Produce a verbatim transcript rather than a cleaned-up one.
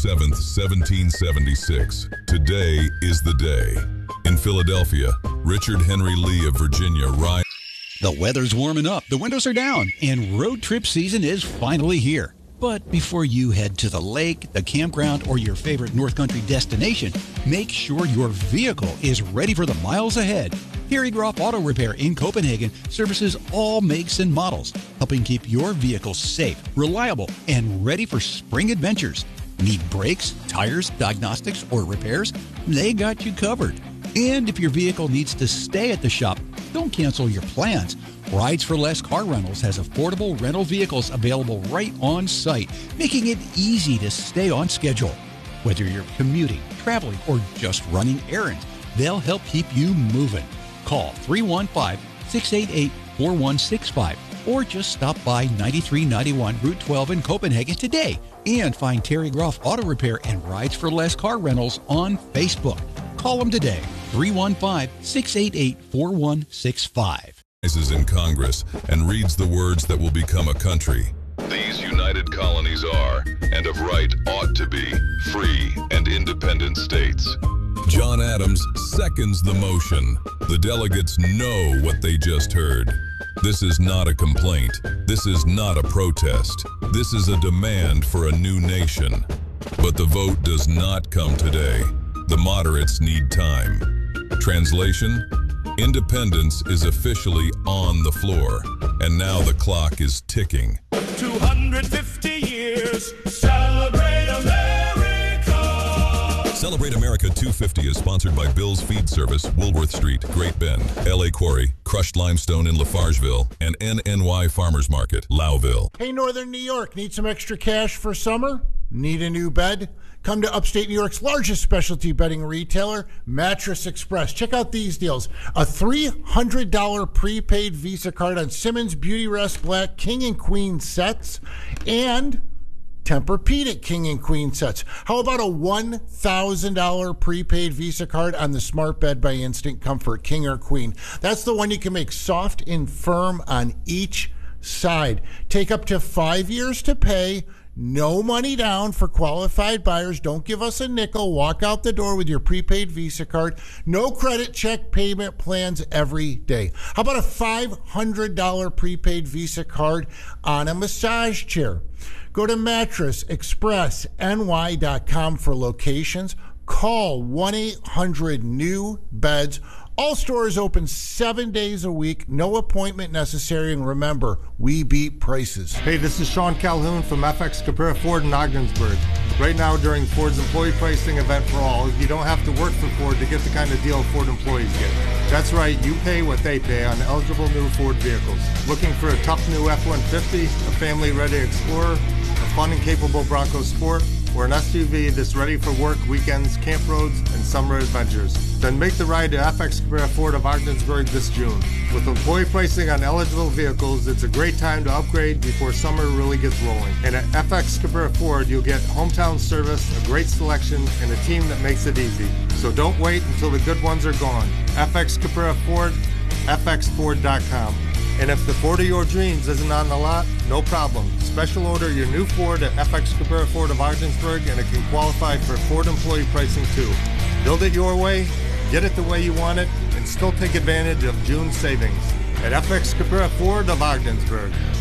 seventh, seventeen seventy-six. Today is the day. In Philadelphia, Richard Henry Lee of Virginia rides. The weather's warming up, the windows are down, and road trip season is finally here. But before you head to the lake, the campground, or your favorite North Country destination, make sure your vehicle is ready for the miles ahead. Harry Groff Auto Repair in Copenhagen services all makes and models, helping keep your vehicle safe, reliable, and ready for spring adventures. Need brakes, tires, diagnostics, or repairs? They got you covered. And if your vehicle needs to stay at the shop, don't cancel your plans. Rides for Less Car Rentals has affordable rental vehicles available right on site, making it easy to stay on schedule. Whether you're commuting, traveling, or just running errands, they'll help keep you moving. Call three one five, six eight eight, four one six five or just stop by ninety-three ninety-one Route twelve in Copenhagen today and find Terry Groff Auto Repair and Rides for Less Car Rentals on Facebook. Call them today, three one five, six eight eight, four one six five. Is in Congress and reads the words that will become a country. These united colonies are, and of right ought to be, free and independent states. John Adams seconds the motion. The delegates know what they just heard. This is not a complaint. This is not a protest. This is a demand for a new nation. But the vote does not come today. The moderates need time. Translation? Independence is officially on the floor, and now the clock is ticking. two hundred fifty years, celebrate America! Celebrate America two fifty is sponsored by Bill's Feed Service, Woolworth Street, Great Bend, L A Quarry, Crushed Limestone in Lafargeville, and N N Y Farmers Market, Lowville. Hey, Northern New York, need some extra cash for summer? Need a new bed? Come to upstate New York's largest specialty bedding retailer, Mattress Express. Check out these deals. A three hundred dollars prepaid Visa card on Simmons Beauty Rest Black King and Queen sets and Tempur-Pedic King and Queen sets. How about a one thousand dollars prepaid Visa card on the Smart Bed by Instant Comfort King or Queen? That's the one you can make soft and firm on each side. Take up to five years to pay. No money down for qualified buyers. Don't give us a nickel. Walk out the door with your prepaid Visa card. No credit check payment plans every day. How about a five hundred dollars prepaid Visa card on a massage chair? Go to mattress express N Y dot com for locations. Call one eight hundred new beds. All stores open seven days a week, no appointment necessary, and remember, we beat prices. Hey, this is Sean Calhoun from F X Cabrera Ford in Ogdensburg. Right now, during Ford's employee pricing event for all, you don't have to work for Ford to get the kind of deal Ford employees get. That's right, you pay what they pay on eligible new Ford vehicles. Looking for a tough new F one fifty, a family-ready Explorer, a fun and capable Bronco Sport, or an S U V that's ready for work, weekends, camp roads, and summer adventures? Then make the ride to F X Cabrera Ford of Ogdensburg this June. With employee pricing on eligible vehicles, it's a great time to upgrade before summer really gets rolling. And at F X Cabrera Ford, you'll get hometown service, a great selection, and a team that makes it easy. So don't wait until the good ones are gone. F X Cabrera Ford, F X Ford dot com. And if the Ford of your dreams isn't on the lot, no problem. Special order your new Ford at F X Cabrera Ford of Ogdensburg, and it can qualify for Ford employee pricing too. Build it your way, get it the way you want it, and still take advantage of June's savings at F X Cabrera Ford of Ogdensburg.